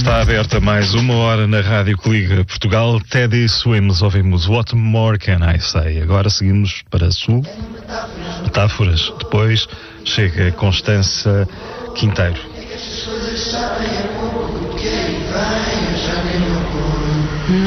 Está aberta mais uma hora na Rádio que liga Portugal. Teddy Swims, ouvimos What More Can I Say? Agora seguimos para Sul. Metáforas. Depois chega Constança Quinteiro.